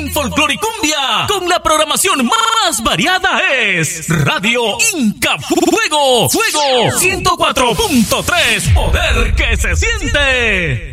en folclore y cumbia, con la programación más variada es Radio Inca Fuego, 104.3, poder que se siente.